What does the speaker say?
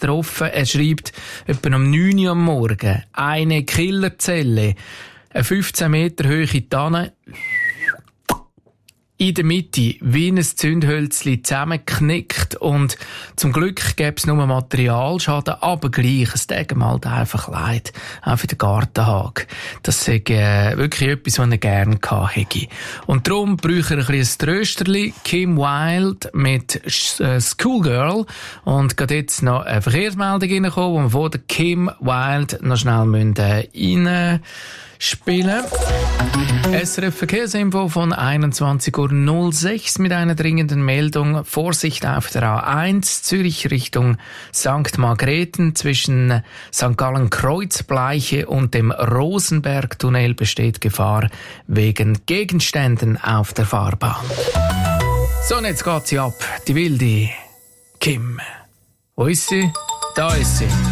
Katastrophe. Er schreibt, etwa um 9 Uhr am Morgen, eine Killerzelle, eine 15 Meter hohe Tanne, in der Mitte wie ein Zündhölzli zusammengeknickt und zum Glück gäbe es nur Materialschaden, aber gleich, es tut ihm halt einfach leid, auch für den Gartenhag. Das ist wirklich etwas, was er gerne gehabt hätte. Und darum brauche er ein bisschen ein Trösterli, Kim Wilde mit Schoolgirl, und gerade jetzt noch eine Verkehrsmeldung reingekommen, wo wir vor der Kim Wilde noch schnell rein spielen. SRF Verkehrsinfo von 21.06 Uhr mit einer dringenden Meldung. Vorsicht auf der A1 Zürich Richtung St. Margrethen. Zwischen St. Gallen Kreuzbleiche und dem Rosenbergtunnel besteht Gefahr wegen Gegenständen auf der Fahrbahn. So, und jetzt geht sie ab. Die wilde Kim. Wo ist sie? Da ist sie.